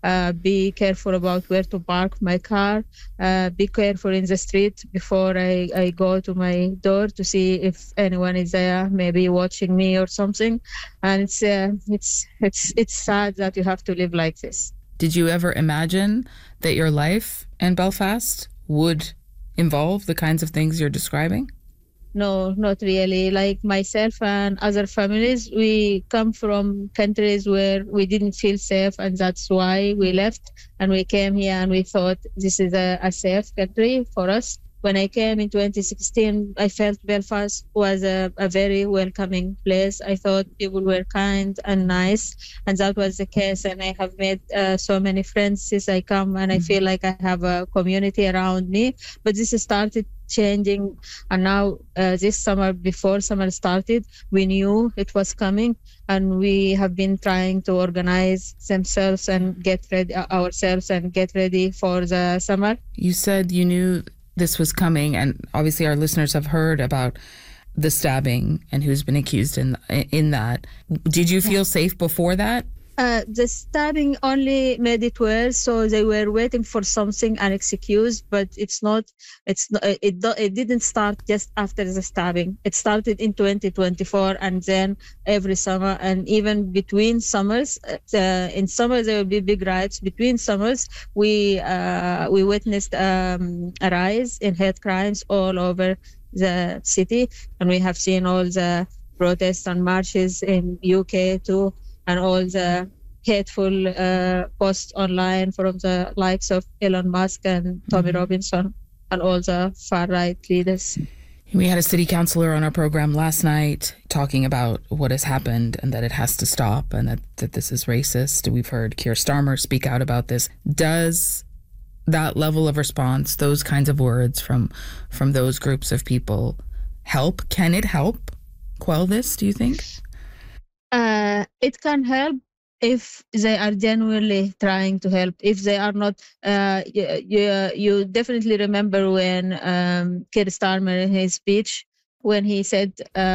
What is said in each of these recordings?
be careful about where to park my car, be careful in the street before I go to my door to see if anyone is there, maybe watching me or something. And it's sad that you have to live like this. Did you ever imagine that your life in Belfast would involve the kinds of things you're describing? No, not really. Like myself and other families, we come from countries where we didn't feel safe, and that's why we left and we came here, and we thought this is a safe country for us. When I came in 2016, I felt Belfast was a very welcoming place. I thought people were kind and nice, and that was the case. And I have made so many friends since I come, and I feel like I have a community around me. But this started changing, and now this summer, before summer started, we knew it was coming, and we have been trying to organize themselves and get ready ourselves and get ready for the summer. You said you knew this was coming, and obviously our listeners have heard about the stabbing and who's been accused in that. Did you feel safe before that? The stabbing only made it worse, so they were waiting for something and excuse, but it didn't start just after the stabbing. It started in 2024, and then every summer, and even between summers. In summer there will be big riots. Between summers, we witnessed a rise in hate crimes all over the city, and we have seen all the protests and marches in UK too, and all the hateful posts online from the likes of Elon Musk and Tommy Robinson and all the far-right leaders. We had a city councillor on our program last night talking about what has happened and that it has to stop and that this is racist. We've heard Keir Starmer speak out about this. Does that level of response, those kinds of words from those groups of people help? Can it help quell this, do you think? It can help if they are genuinely trying to help. If they are not, you definitely remember when Keir Starmer in his speech, when he said,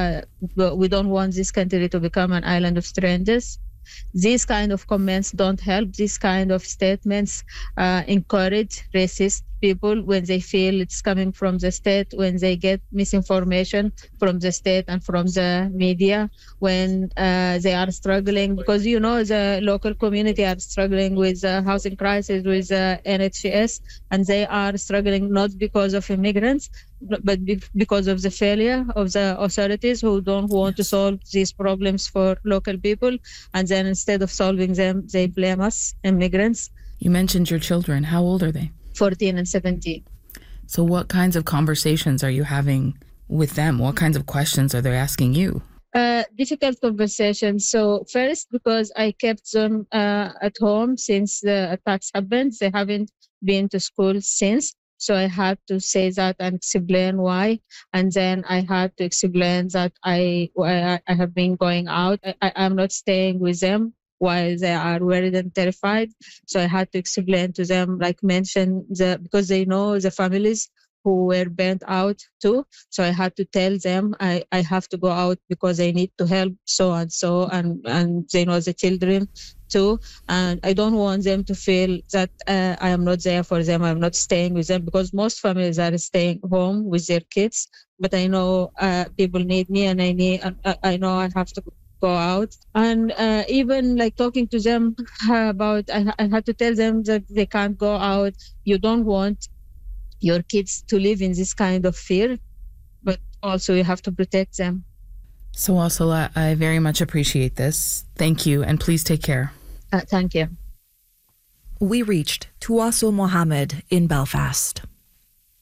we don't want this country to become an island of strangers. These kind of comments don't help. These kind of statements encourage racist people when they feel it's coming from the state, when they get misinformation from the state and from the media, when they are struggling, because the local community are struggling with housing crisis, with NHS, and they are struggling not because of immigrants, but because of the failure of the authorities who don't want to solve these problems for local people. And then instead of solving them, they blame us, immigrants. You mentioned your children. How old are they? 14 and 17. So what kinds of conversations are you having with them? What kinds of questions are they asking you? Difficult conversations. So first, because I kept them at home since the attacks happened, they haven't been to school since. So I had to say that and explain why. And then I had to explain that I have been going out. I'm not staying with them while they are worried and terrified. So I had to explain to them, because they know the families who were burnt out too. So I had to tell them I have to go out because I need to help so and so, and they know the children too. And I don't want them to feel that I am not there for them, I'm not staying with them, because most families are staying home with their kids. But I know people need me, and I know I have to go out. And even talking to them about, I had to tell them that they can't go out. You don't want your kids to live in this kind of fear, but also you have to protect them. So Wasila, I very much appreciate this. Thank you, and please take care. Thank you. We reached Tawasul Mohammed in Belfast.